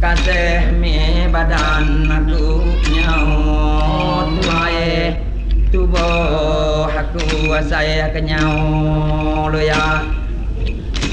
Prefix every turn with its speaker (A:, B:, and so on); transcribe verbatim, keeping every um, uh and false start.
A: kasih mi badan aku nyau tuai tubuh aku saya kenyau lo ya